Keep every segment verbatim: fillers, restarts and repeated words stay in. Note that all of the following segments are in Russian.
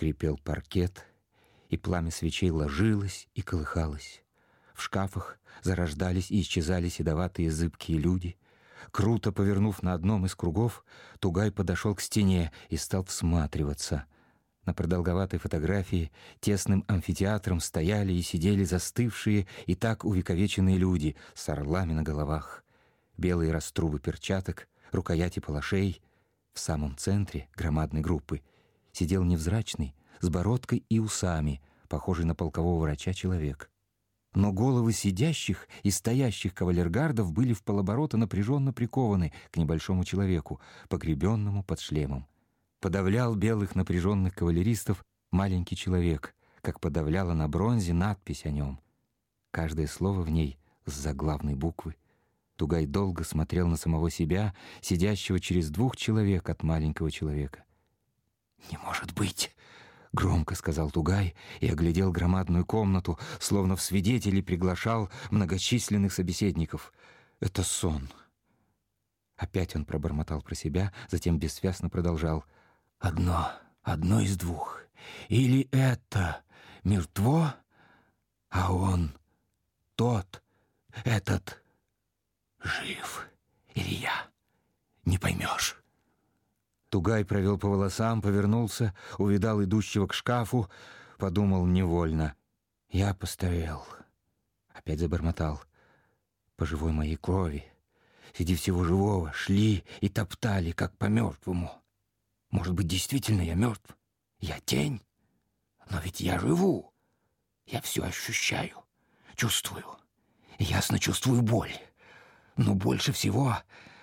Скрипел паркет, и пламя свечей ложилось и колыхалось. В шкафах зарождались и исчезали седоватые зыбкие люди. Круто повернув на одном из кругов, Тугай подошел к стене и стал всматриваться. На продолговатой фотографии тесным амфитеатром стояли и сидели застывшие и так увековеченные люди с орлами на головах. Белые раструбы перчаток, рукояти палашей. В самом центре громадной группы сидел невзрачный, с бородкой и усами, похожий на полкового врача человек. Но головы сидящих и стоящих кавалергардов были вполоборота напряженно прикованы к небольшому человеку, погребенному под шлемом. Подавлял белых напряженных кавалеристов маленький человек, как подавляла на бронзе надпись о нем. Каждое слово в ней с заглавной буквы. Тугай долго смотрел на самого себя, сидящего через двух человек от маленького человека. «Не может быть!» — громко сказал Тугай и оглядел громадную комнату, словно в свидетели приглашал многочисленных собеседников. «Это сон!» Опять он пробормотал про себя, затем бессвязно продолжал. «Одно, одно из двух. Или это мертво, а он, тот, этот, жив. Или я. Не поймешь». Тугай провел по волосам, повернулся, увидал идущего к шкафу, подумал невольно. «Я постарел». Опять забормотал. «По живой моей крови. Среди всего живого шли и топтали, как по мертвому. Может быть, действительно я мертв? Я тень? Но ведь я живу. Я все ощущаю, чувствую. Ясно чувствую боль. Но больше всего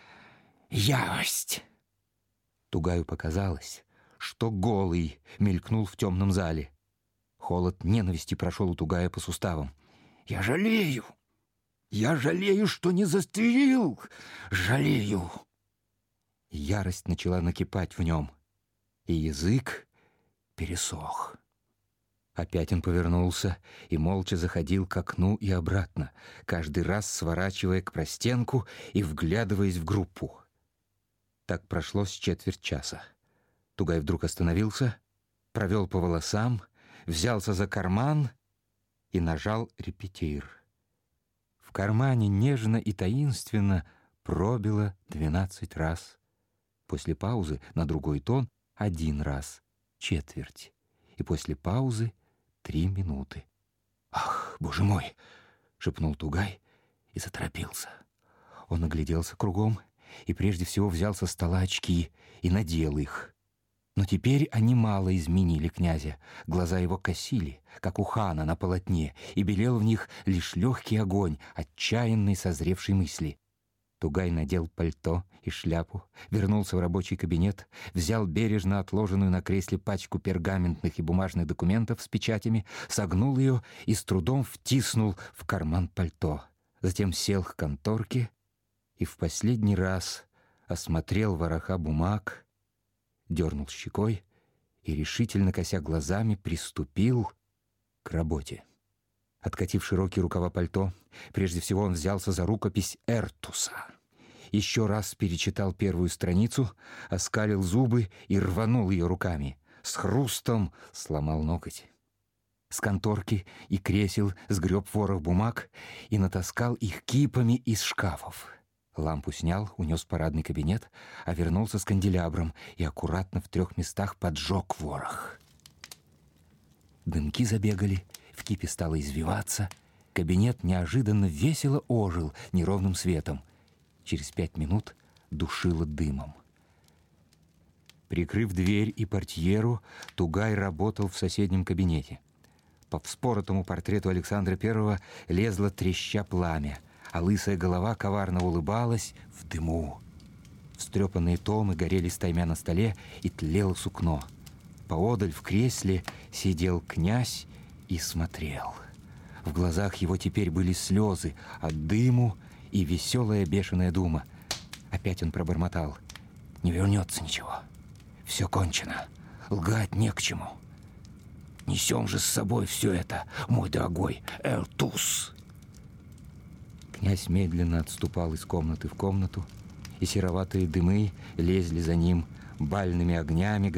ярость». Тугаю показалось, что голый мелькнул в темном зале. Холод ненависти прошел у Тугая по суставам. «Я жалею! Я жалею, что не застрелил! Жалею!» Ярость начала накипать в нем, и язык пересох. Опять он повернулся и молча заходил к окну и обратно, каждый раз сворачивая к простенку и вглядываясь в группу. Так прошло с четверть часа. Тугай вдруг остановился, провел по волосам, взялся за карман и нажал репетир. В кармане нежно и таинственно пробило двенадцать раз. После паузы на другой тон один раз, четверть. И после паузы три минуты. «Ах, боже мой!» — шепнул Тугай и заторопился. Он огляделся кругом и прежде всего взял со стола очки и надел их. Но теперь они мало изменили князя. Глаза его косили, как у хана на полотне, и белел в них лишь легкий огонь отчаянной созревшей мысли. Тугай надел пальто и шляпу, вернулся в рабочий кабинет, взял бережно отложенную на кресле пачку пергаментных и бумажных документов с печатями, согнул ее и с трудом втиснул в карман пальто. Затем сел к конторке и в последний раз осмотрел вороха бумаг, дернул щекой и, решительно кося глазами, приступил к работе. Откатив широкие рукава пальто, прежде всего он взялся за рукопись Эртуса. Еще раз перечитал первую страницу, оскалил зубы и рванул ее руками. С хрустом сломал ноготь. С конторки и кресел сгреб ворох бумаг и натаскал их кипами из шкафов. Лампу снял, унес в парадный кабинет, а вернулся с канделябром и аккуратно в трех местах поджег ворох. Дымки забегали, в кипе стало извиваться. Кабинет неожиданно весело ожил неровным светом. Через пять минут душило дымом. Прикрыв дверь и портьеру, Тугай работал в соседнем кабинете. По вспоротому портрету Александра Первого лезло треща пламя, а лысая голова коварно улыбалась в дыму. Встрепанные томы горели стаймя на столе, и тлело сукно. Поодаль в кресле сидел князь и смотрел. В глазах его теперь были слезы от дыму и веселая бешеная дума. Опять он пробормотал: «Не вернется ничего. Все кончено. Лгать не к чему. Несем же с собой все это, мой дорогой Эртус». Князь медленно отступал из комнаты в комнату, и сероватые дымы лезли за ним бальными огнями,